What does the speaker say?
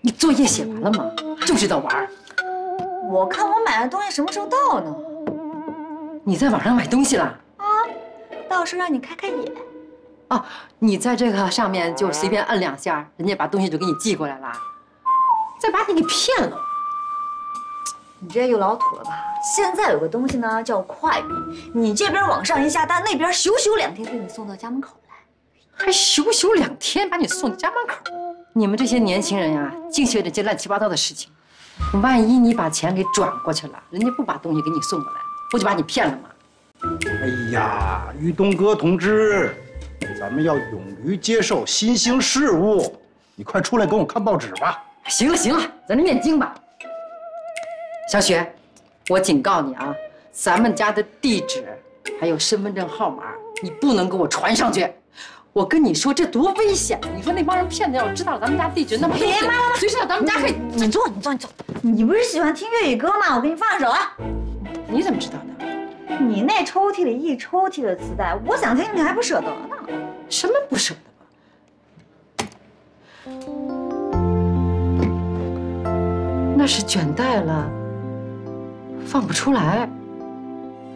你作业写完了吗？就知道玩。 我看我买的东西什么时候到呢？ 你在网上买东西了？ 啊，到时候让你开开眼。 哦，你在这个上面就随便摁2下，人家把东西就给你寄过来了，再把你给骗了。 你这又老土了吧？现在有个东西呢叫快递，你这边网上一下单，那边咻咻2天给你送到家门口来， 还咻咻2天把你送到家门口。你们这些年轻人呀，净学这些乱七八糟的事情。万一你把钱给转过去了，人家不把东西给你送过来，不就把你骗了吗？ 哎呀，于东哥同志，咱们要勇于接受新兴事物。你快出来给我看报纸吧。 行了行了，在这念经吧。小雪，我警告你啊，咱们家的地址还有身份证号码，你不能给我传上去。我跟你说，这多危险！你说那帮人骗子要知道咱们家地址，那不别妈妈， 随时到咱们家可以。 你坐。你不是喜欢听粤语歌吗？我给你放手啊。 你怎么知道的？ 你那抽屉里一抽屉的磁带，我想听你还不舍得呢。 什么不舍得？那是卷带了，放不出来。